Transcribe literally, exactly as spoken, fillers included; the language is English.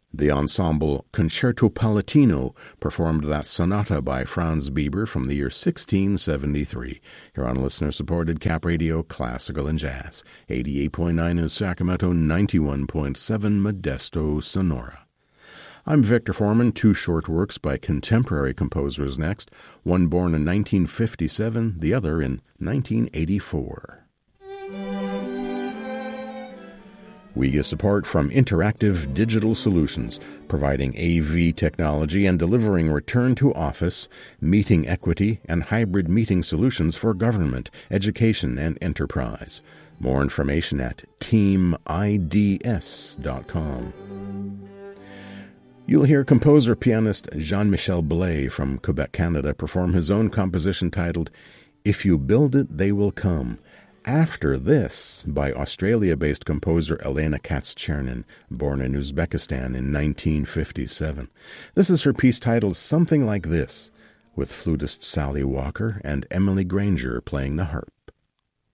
The ensemble Concerto Palatino performed that sonata by Franz Bieber from the year sixteen seventy-three. Here on listener-supported Cap Radio, Classical and Jazz, eighty-eight point nine in Sacramento, ninety-one point seven Modesto, Sonora. I'm Victor Foreman. Two short works by contemporary composers next, one born in nineteen fifty-seven, the other in nineteen eighty-four. We get support from Interactive Digital Solutions, providing A V technology and delivering return-to-office, meeting equity, and hybrid meeting solutions for government, education, and enterprise. More information at team I D S dot com. You'll hear composer-pianist Jean-Michel Blais from Quebec, Canada, perform his own composition titled If You Build It, They Will Come. After This, by Australia-based composer Elena Katz-Chernin, born in Uzbekistan in nineteen fifty-seven. This is her piece titled Something Like This, with flutist Sally Walker and Emily Granger playing the harp.